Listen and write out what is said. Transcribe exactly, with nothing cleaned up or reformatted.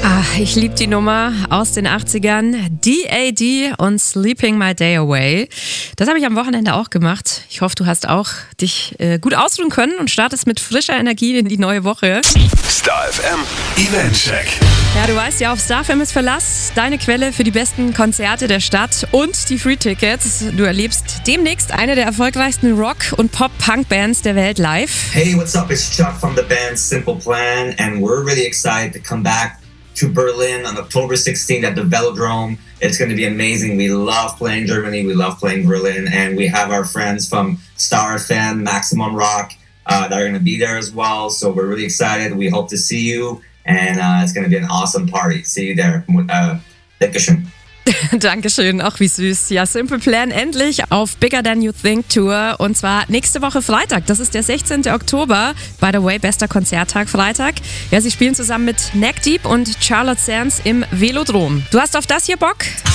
Ah, ich liebe die Nummer aus den achtzigern. D A D und Sleeping My Day Away. Das habe ich am Wochenende auch gemacht. Ich hoffe, du hast auch dich äh, gut ausruhen können und startest mit frischer Energie in die neue Woche. Star F M Eventcheck. Ja, du weißt ja, auf Star F M ist Verlass, deine Quelle für die besten Konzerte der Stadt und die Free-Tickets. Du erlebst demnächst eine der erfolgreichsten Rock- und Pop-Punk-Bands der Welt live. Hey, what's up? It's Chuck from the band Simple Plan, and we're really excited to come back to Berlin on October sixteenth at the Velodrome. It's going to be amazing. We love playing Germany. We love playing Berlin. And we have our friends from Star F M, Maximum Rock, uh, that are going to be there as well. So we're really excited. We hope to see you. And uh, it's going to be an awesome party. See you there. Uh, Dankeschön. Dankeschön, auch wie süß. Ja, Simple Plan endlich auf Bigger Than You Think Tour und zwar nächste Woche Freitag. Das ist der sechzehnten Oktober. By the way, bester Konzerttag Freitag. Ja, sie spielen zusammen mit Neck Deep und Charlotte Sands im Velodrom. Du hast auf das hier Bock?